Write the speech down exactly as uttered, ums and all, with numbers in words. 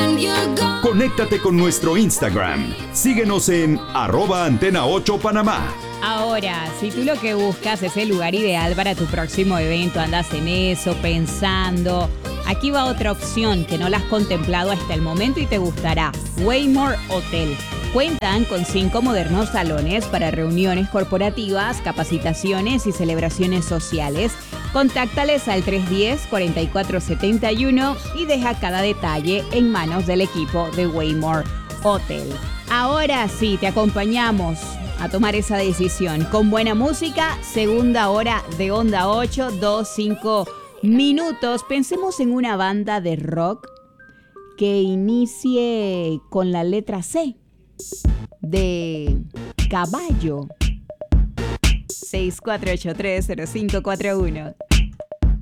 Conéctate con nuestro Instagram. Síguenos en arroba antena ocho Panamá. Ahora, si tú lo que buscas es el lugar ideal para tu próximo evento, andas en eso, pensando, aquí va otra opción que no la has contemplado hasta el momento y te gustará. Waymore Hotel. Cuentan con cinco modernos salones para reuniones corporativas, capacitaciones y celebraciones sociales. Contáctales al tres uno cero, cuatro cuatro siete uno y deja cada detalle en manos del equipo de Waymore Hotel. Ahora sí, te acompañamos a tomar esa decisión con buena música. Segunda hora de Onda ocho, dos, cinco minutos. Pensemos en una banda de rock que inicie con la letra C de caballo. seis cuatro ocho tres cero cinco cuatro uno.